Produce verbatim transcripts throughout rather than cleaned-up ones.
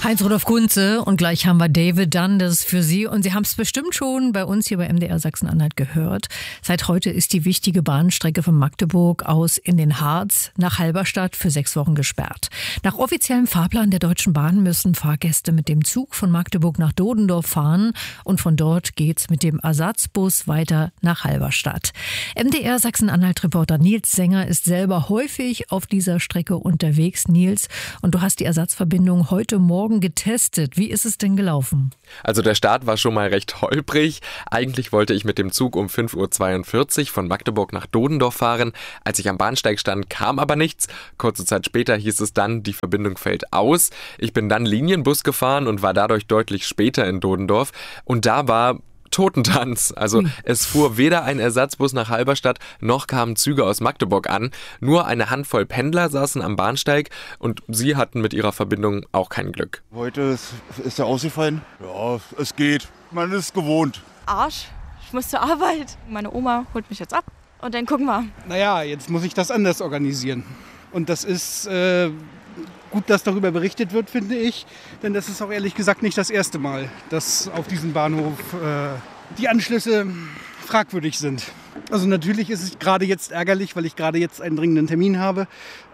Heinz-Rudolf Kunze und gleich haben wir David Dundas für Sie und Sie haben es bestimmt schon bei uns hier bei M D R Sachsen-Anhalt gehört. Seit heute ist die wichtige Bahnstrecke von Magdeburg aus in den Harz nach Halberstadt für sechs Wochen gesperrt. Nach offiziellem Fahrplan der Deutschen Bahn müssen Fahrgäste mit dem Zug von Magdeburg nach Dodendorf fahren und von dort geht's mit dem Ersatzbus weiter nach Halberstadt. M D R Sachsen-Anhalt-Reporter Nils Sänger ist selber häufig auf dieser Strecke unterwegs. Nils, und du hast die Ersatzverbindung heute Morgen getestet. Wie ist es denn gelaufen? Also der Start war schon mal recht holprig. Eigentlich wollte ich mit dem Zug um fünf Uhr zweiundvierzig von Magdeburg nach Dodendorf fahren. Als ich am Bahnsteig stand, kam aber nichts. Kurze Zeit später hieß es dann, die Verbindung fällt aus. Ich bin dann Linienbus gefahren und war dadurch deutlich später in Dodendorf. Und da war Totentanz. Also hm. es fuhr weder ein Ersatzbus nach Halberstadt, noch kamen Züge aus Magdeburg an. Nur eine Handvoll Pendler saßen am Bahnsteig und sie hatten mit ihrer Verbindung auch kein Glück. Heute ist, ist er ausgefallen? Ja, es geht. Man ist gewohnt. Arsch, ich muss zur Arbeit. Meine Oma holt mich jetzt ab und dann gucken wir. Naja, jetzt muss ich das anders organisieren. Und das ist äh, gut, dass darüber berichtet wird, finde ich. Denn das ist auch ehrlich gesagt nicht das erste Mal, dass auf diesem Bahnhof äh, die Anschlüsse fragwürdig sind. Also natürlich ist es gerade jetzt ärgerlich, weil ich gerade jetzt einen dringenden Termin habe.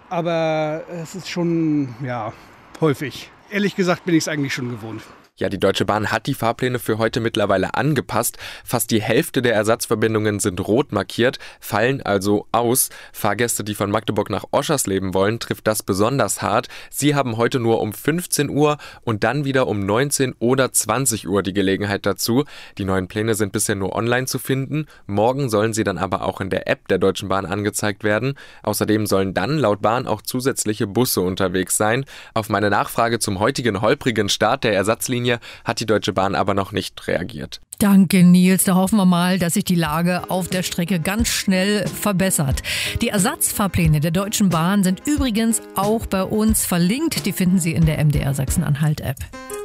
Aber es ist schon, ja, häufig. Ehrlich gesagt bin ich es eigentlich schon gewohnt. Ja, die Deutsche Bahn hat die Fahrpläne für heute mittlerweile angepasst. Fast die Hälfte der Ersatzverbindungen sind rot markiert, fallen also aus. Fahrgäste, die von Magdeburg nach Oschersleben wollen, trifft das besonders hart. Sie haben heute nur um fünfzehn Uhr und dann wieder um neunzehn oder zwanzig Uhr die Gelegenheit dazu. Die neuen Pläne sind bisher nur online zu finden. Morgen sollen sie dann aber auch in der App der Deutschen Bahn angezeigt werden. Außerdem sollen dann laut Bahn auch zusätzliche Busse unterwegs sein. Auf meine Nachfrage zum heutigen holprigen Start der Ersatzlinie hat die Deutsche Bahn aber noch nicht reagiert. Danke, Nils. Da hoffen wir mal, dass sich die Lage auf der Strecke ganz schnell verbessert. Die Ersatzfahrpläne der Deutschen Bahn sind übrigens auch bei uns verlinkt. Die finden Sie in der M D R Sachsen-Anhalt-App.